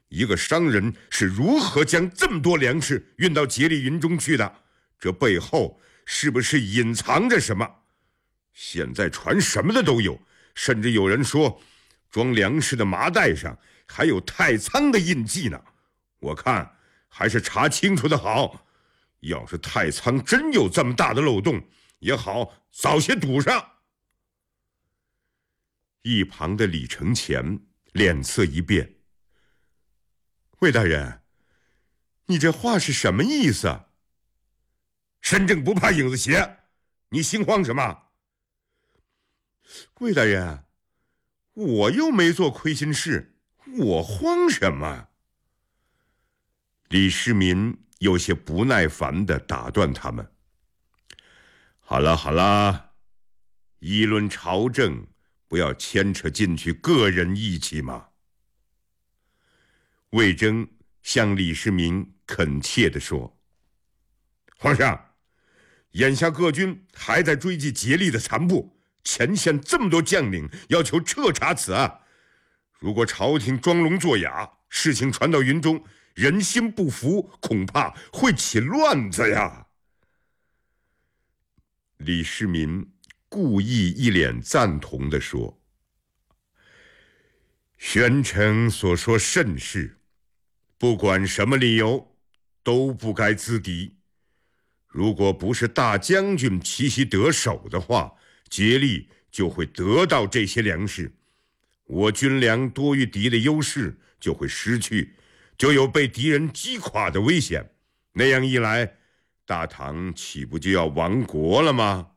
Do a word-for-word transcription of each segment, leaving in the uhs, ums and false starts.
一个商人是如何将这么多粮食运到竭力营中去的？这背后是不是隐藏着什么？现在传什么的都有，甚至有人说装粮食的麻袋上还有太仓的印记呢。我看还是查清楚的好，要是太仓真有这么大的漏洞，也好早些堵上。一旁的李承乾脸色一变，魏大人，你这话是什么意思？身正不怕影子斜，你心慌什么？魏大人，我又没做亏心事，我慌什么？李世民有些不耐烦地打断他们。好了好了，议论朝政，不要牵扯进去个人义气嘛。魏征向李世民恳切地说：皇上，眼下各军还在追击竭力的残部，前线这么多将领要求彻查此案，如果朝廷装聋作哑，事情传到云中，人心不服，恐怕会起乱子呀。李世民故意一脸赞同地说：宣城所说甚是，不管什么理由都不该资敌。如果不是大将军奇袭得手的话，竭力就会得到这些粮食，我军粮多于敌的优势就会失去，就有被敌人击垮的危险。那样一来，大唐岂不就要亡国了吗？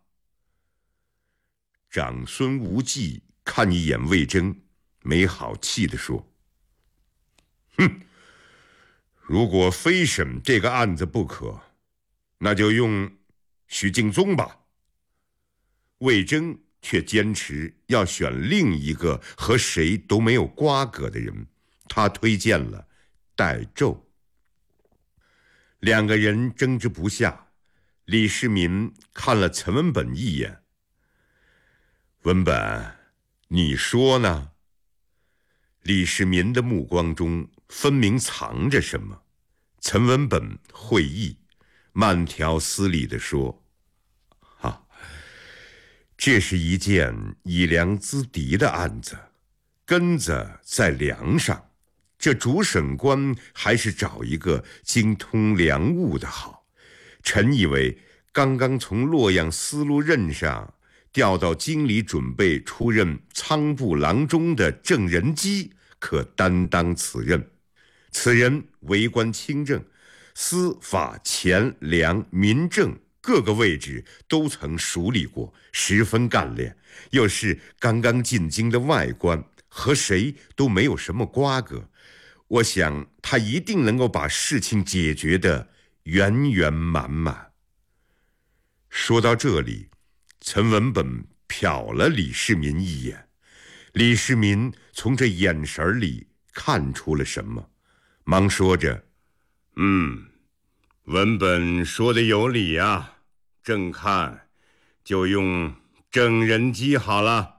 长孙无忌看一眼魏征，没好气地说：哼，如果非审这个案子不可，那就用许敬宗吧。魏征却坚持要选另一个和谁都没有瓜葛的人，他推荐了戴胄。两个人争执不下，李世民看了陈文本一眼：文本，你说呢？李世民的目光中分明藏着什么。陈文本会意，慢条斯理地说：哈，这是一件以粮资敌的案子，根子在粮上，这主审官还是找一个精通粮务的好。臣以为刚刚从洛阳司路任上调到京里准备出任仓部郎中的郑仁基可担当此任。此人为官清正，司法钱粮民政各个位置都曾熟理过，十分干练，又是刚刚进京的外官，和谁都没有什么瓜葛。我想他一定能够把事情解决得圆圆满满。说到这里，陈文本瞟了李世民一眼，李世民从这眼神里看出了什么，忙说着：嗯，文本说的有理啊，正看就用郑仁基好了。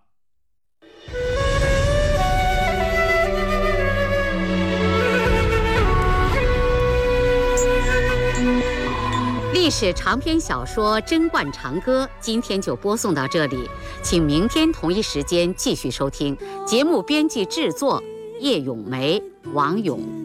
历史长篇小说《贞观长歌》今天就播送到这里，请明天同一时间继续收听。节目编辑制作叶咏梅、王勇。